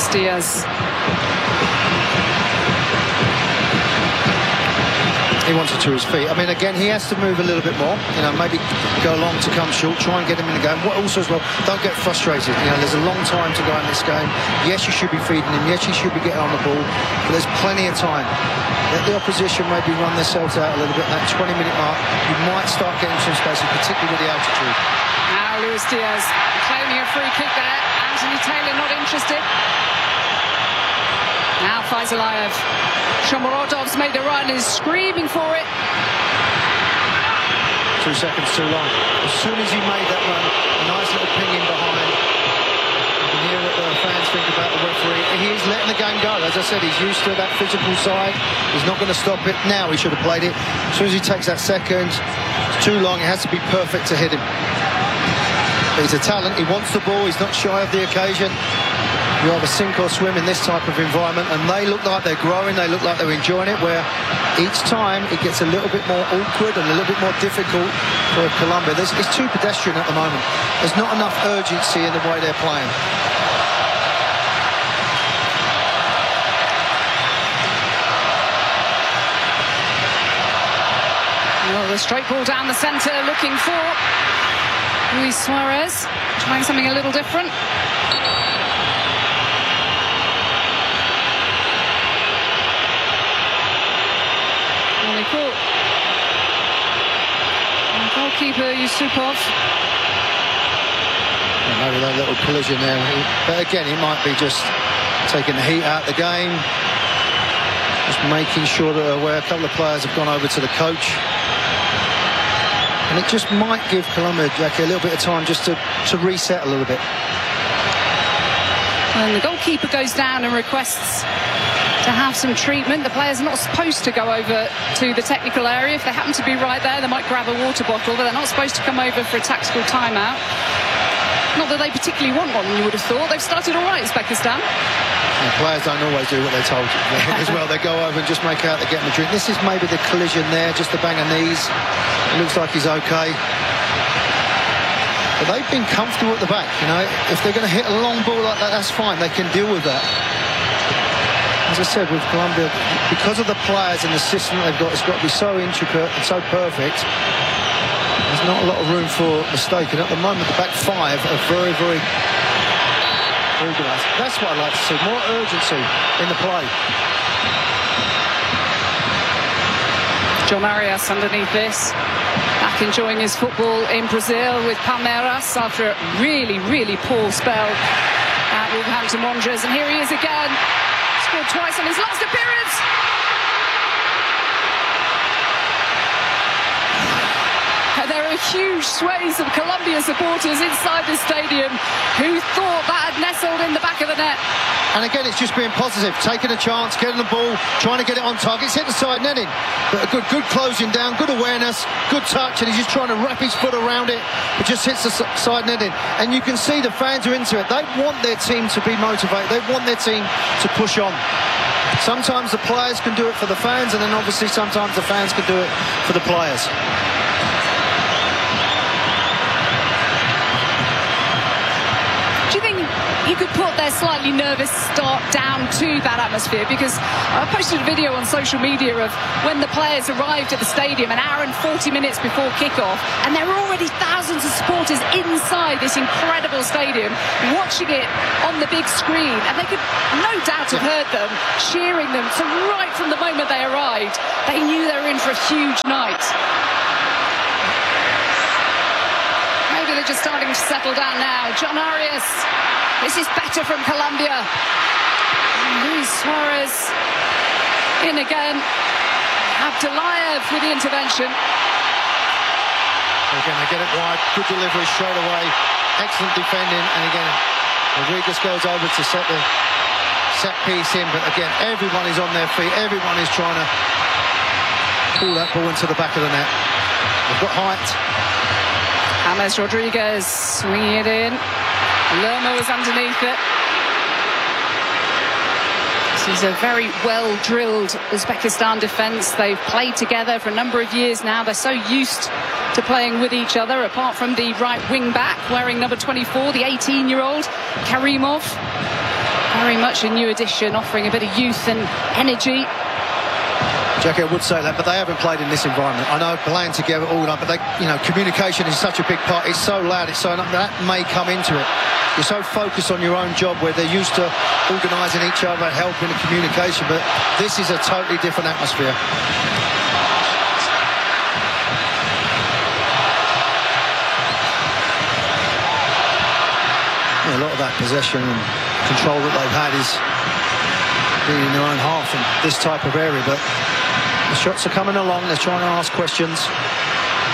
Diaz. He wants it to his feet. I mean, again, he has to move a little bit more. You know, maybe go long to come short. Try and get him in the game. Also, as well, don't get frustrated. You know, there's a long time to go in this game. Yes, you should be feeding him. Yes, you should be getting on the ball. But there's plenty of time. Let the opposition maybe run themselves out a little bit. That 20-minute mark, you might start getting some spaces, particularly with the altitude. Now Luis Diaz claiming a free kick there. Anthony Taylor not interested. Now Faizalayev. Shomurodov's made a run, is screaming for it. 2 seconds too long. As soon as he made that run, a nice little ping in behind. You can hear what the fans think about the referee. He's letting the game go. As I said, he's used to that physical side. He's not going to stop it. Now he should have played it. As soon as he takes that second, it's too long. It has to be perfect to hit him. But he's a talent. He wants the ball. He's not shy of the occasion. You either sink or swim in this type of environment, and they look like they're growing, they look like they're enjoying it, where each time it gets a little bit more awkward and a little bit more difficult for Colombia. It's too pedestrian at the moment. There's not enough urgency in the way they're playing. Well, the straight ball down the centre, looking for Luis Suarez, trying something a little different. Goalkeeper Yusupov. Maybe that little collision there. But again, it might be just taking the heat out of the game. Just making sure that they're aware. A couple of players have gone over to the coach. And it just might give Colombia, Jackie, a little bit of time just to reset a little bit. And the goalkeeper goes down and requests to have some treatment. The players are not supposed to go over to the technical area. If they happen to be right there, they might grab a water bottle, but they're not supposed to come over for a tactical timeout. Not that they particularly want one, you would have thought. They've started all right, Uzbekistan. And players don't always do what they're told as well. They go over and just make out they're getting a drink. This is maybe the collision there, just the bang of knees. It looks like he's okay. But they've been comfortable at the back, you know. If they're going to hit a long ball like that, that's fine. They can deal with that. As I said, with Colombia, because of the players and the system they've got, it's got to be so intricate and so perfect. There's not a lot of room for mistake. And at the moment, the back five are very, very organised. That's what I'd like to see. More urgency in the play. John Arias underneath this. Back enjoying his football in Brazil with Palmeiras after a really, really poor spell at Wolverhampton Wanderers. And here he is again. Scored twice on his last appearance. And there are huge swathes of Colombia supporters inside the stadium who thought that had nestled in the back of the net. And again, it's just being positive, taking a chance, getting the ball, trying to get it on target. It's hit the side netting, but a good closing down, good awareness, good touch, and he's just trying to wrap his foot around it. It just hits the side netting, and you can see the fans are into it. They want their team to be motivated. They want their team to push on. Sometimes the players can do it for the fans, and then obviously sometimes the fans can do it for the players. Do you think you could put their slightly nervous start down to that atmosphere? Because I posted a video on social media of when the players arrived at the stadium an hour and 40 minutes before kickoff, and there were already thousands of supporters inside this incredible stadium watching it on the big screen, and they could no doubt have heard them cheering them. So right from the moment they arrived, they knew they were in for a huge night. Maybe they're just starting to settle down now. John Arias, this is better from Colombia. Luis Suarez in again. Abdullayev with the intervention. Again, they get it wide, good delivery straight away, excellent defending, and again, Rodriguez goes over to set the set piece in, but again, everyone is on their feet, everyone is trying to pull that ball into the back of the net. They've got height. James Rodriguez swinging it in. Lerma was underneath it. This is a very well-drilled Uzbekistan defence. They've played together for a number of years now. They're so used to playing with each other, apart from the right wing-back wearing number 24, the 18-year-old Karimov. very much a new addition, offering a bit of youth and energy. Jackie, I would say that, but they haven't played in this environment. I know playing together all night, but communication is such a big part. It's so loud, it's so that may come into it. You're so focused on your own job where they're used to organising each other, helping the communication, but this is a totally different atmosphere. A lot of that possession and control that they've had is being in their own half in this type of area, but the shots are coming along. They're trying to ask questions.